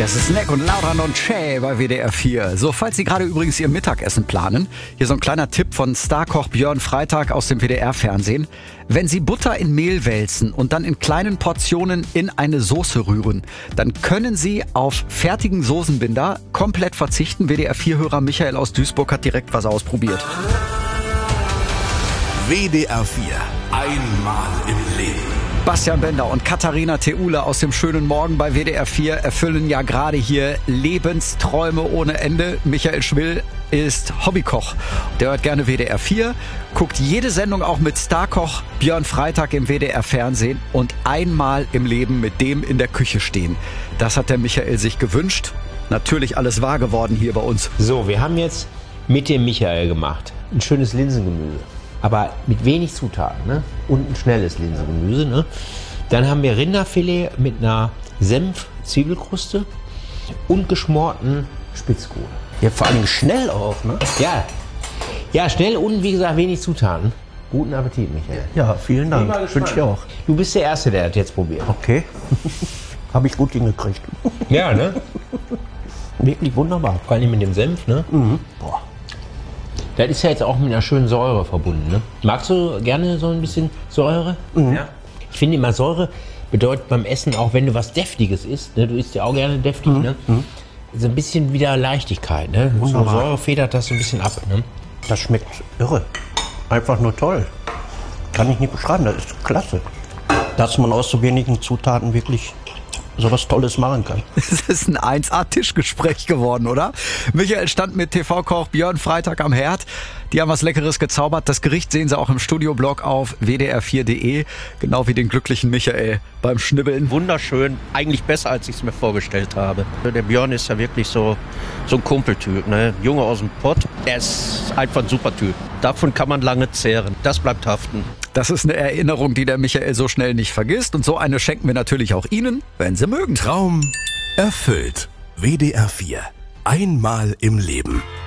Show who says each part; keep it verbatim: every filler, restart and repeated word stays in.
Speaker 1: Das ist Snack und Laudern und Che bei W D R vier. So, falls Sie gerade übrigens Ihr Mittagessen planen, hier so ein kleiner Tipp von Starkoch Björn Freitag aus dem W D R-Fernsehen. Wenn Sie Butter in Mehl wälzen und dann in kleinen Portionen in eine Soße rühren, dann können Sie auf fertigen Soßenbinder komplett verzichten. W D R vier-Hörer Michael aus Duisburg hat direkt was ausprobiert.
Speaker 2: W D R vier. Einmal im Leben.
Speaker 1: Bastian Bender und Katharina Theule aus dem schönen Morgen bei W D R vier erfüllen ja gerade hier Lebensträume ohne Ende. Michael Schwill ist Hobbykoch. Der hört gerne W D R vier, guckt jede Sendung auch mit Starkoch Björn Freitag im W D R-Fernsehen und einmal im Leben mit dem in der Küche stehen. Das hat der Michael sich gewünscht. Natürlich alles wahr geworden hier bei uns.
Speaker 3: So, wir haben jetzt mit dem Michael gemacht ein schönes Linsengemüse. Aber mit wenig Zutaten, ne? Und ein schnelles Linsengemüse. Ne? Dann haben wir Rinderfilet mit einer Senf-Zwiebelkruste und geschmorten Spitzkohl.
Speaker 4: Ja, vor allem schnell auch, ne?
Speaker 3: Ja. Ja, schnell und wie gesagt wenig Zutaten. Guten Appetit, Michael.
Speaker 4: Ja, vielen Dank. Wünsche ich auch.
Speaker 3: Du bist der Erste, der das jetzt probiert.
Speaker 4: Okay. Habe ich gut hingekriegt.
Speaker 3: Ja, ne?
Speaker 4: Wirklich wunderbar.
Speaker 3: Vor allem mit dem Senf, ne?
Speaker 4: Mhm. Boah.
Speaker 3: Das ist ja jetzt auch mit einer schönen Säure verbunden. Ne? Magst du gerne so ein bisschen Säure?
Speaker 4: Mhm.
Speaker 3: Ja. Ich finde immer, Säure bedeutet beim Essen, auch wenn du was Deftiges isst, ne? Du isst ja auch gerne deftig,
Speaker 4: Mhm.
Speaker 3: ne?
Speaker 4: Mhm.
Speaker 3: So ein bisschen wieder Leichtigkeit. Ne? So
Speaker 4: Wunderbar.
Speaker 3: Säure federt das so ein bisschen ab. Ne?
Speaker 4: Das schmeckt irre. Einfach nur toll. Kann ich nicht beschreiben, das ist klasse. Dass man aus so wenigen Zutaten wirklich sowas Tolles machen kann.
Speaker 1: Es ist ein eins A-Tischgespräch geworden, oder? Michael stand mit T V-Koch Björn Freitag am Herd. Die haben was Leckeres gezaubert. Das Gericht sehen Sie auch im Studioblog auf w d r vier punkt d e. Genau wie den glücklichen Michael beim Schnibbeln.
Speaker 5: Wunderschön, eigentlich besser, als ich es mir vorgestellt habe. Der Björn ist ja wirklich so, so ein Kumpeltyp, ne? Junge aus dem Pott. Er ist einfach ein super Typ. Davon kann man lange zehren. Das bleibt haften.
Speaker 1: Das ist eine Erinnerung, die der Michael so schnell nicht vergisst. Und so eine schenken wir natürlich auch Ihnen, wenn Sie mögen.
Speaker 2: Traum erfüllt. W D R vier. Einmal im Leben.